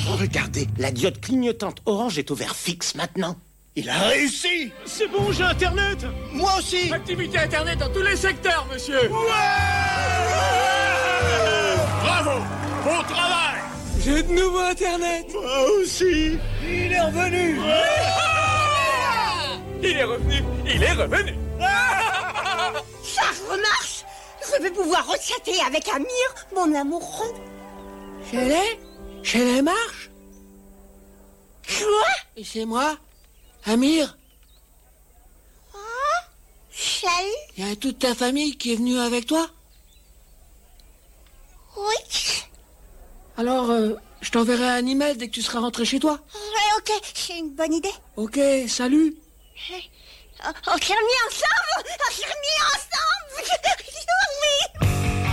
Regardez, la diode clignotante orange est au vert fixe maintenant. Il a réussi! C'est bon, j'ai Internet! Moi aussi! Activité Internet dans tous les secteurs, monsieur! Bravo! Bon travail! J'ai de nouveau Internet! Moi aussi! Il est revenu! Il est revenu! Il est revenu! Ça remarche! Je vais pouvoir rechatter avec Amir, mon amoureux. Chez marche? Quoi? Et c'est moi, Amir. Salut? Il y a toute ta famille qui est venue avec toi? Oui. Alors, je t'enverrai un email dès que tu seras rentré chez toi. Ouais, ok, c'est une bonne idée. Ok, salut. On s'est remis ensemble! On s'est remis ensemble!